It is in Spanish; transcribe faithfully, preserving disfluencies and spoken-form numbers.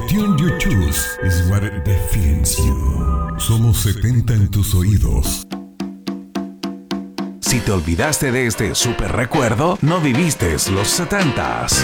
tune you choose is what defines you. Somos setenta en tus oídos. Si te olvidaste de este super recuerdo, no viviste los setentas.